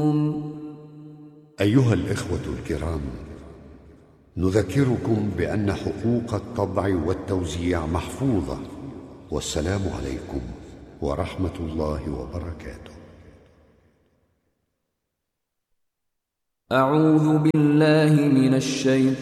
أيها الإخوة الكرام، نذكركم بأن حقوق الطبع والتوزيع محفوظة، والسلام عليكم ورحمة الله وبركاته. أعوذ بالله من الشيطان